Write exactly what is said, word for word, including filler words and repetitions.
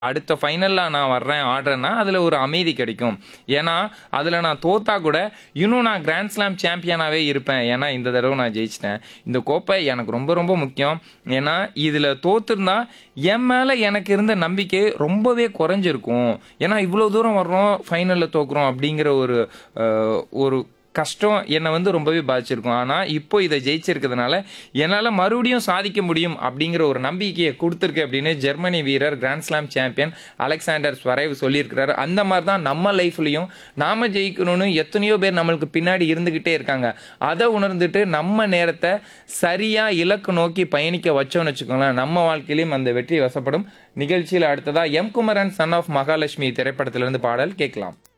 அடுத்த ஃபைனல்ல நான் வர்றேன், ஆடுறேன்னா, அதுல ஒரு அமைதி கிடைக்கும். ஏன்னா, அதுல நான் தோத்தா கூட, இன்னும் நான் கிராண்ட் ஸ்லாம் சாம்பியனாவே இருப்பேன். ஏன்னா, இந்த தடவ நான் ஜெயிச்சுட்டேன். இந்த கோப்பை எனக்கு ரொம்ப ரொம்ப முக்கியம். ஏன்னா, இதுல தோத்துருந்தா, என் மேல எனக்கு இருந்த நம்பிக்கை ரொம்பவே குறைஞ்சிருக்கும். ஏன்னா, இவ்ளோ தூரம் வர்றோம், ஃபைனல்ல தோக்குறோம் அப்படிங்கிற ஒரு அ ஒரு கஷ்டம் என்ன வந்து ரொம்பவே பாதிச்சிருக்கும். ஆனா, இப்போ இத ஜெயிச்சிருக்கிறதுனால, என்னால மறுபடியும் சாதிக்க முடியும் அப்படிங்கிற ஒரு நம்பிக்கைய குடுத்திருக்கு அப்படின்னு ஜெர்மனி வீரர் கிராண்ட் ஸ்லாம் சாம்பியன் அலெக்சாண்டர் ஸ்வரைவ் சொல்லியிருக்கிறாரு. அந்த மாரி தான் நம்ம லைஃப்லயும் நாம ஜெயிக்கணும்னு எத்தனையோ பேர் நம்மளுக்கு பின்னாடி இருந்துகிட்டே இருக்காங்க. அத உணர்ந்துட்டு நம்ம நேரத்த சரியா இலக்கு நோக்கி பயணிக்க வச்சோம்னு வச்சுக்கோங்களேன், நம்ம வாழ்க்கையிலும் அந்த வெற்றி வசப்படும். நிகழ்ச்சியில அடுத்ததா M Kumaran son of Mahalakshmi திரைப்படத்திலிருந்து பாடல் கேட்கலாம்.